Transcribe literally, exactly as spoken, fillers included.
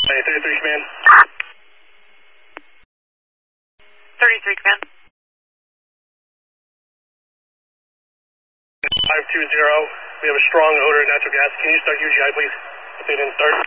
Hey, thirty-three command. thirty-three command. five two zero. We have a strong odor of natural gas. Can you start U G I, please? If they didn't start.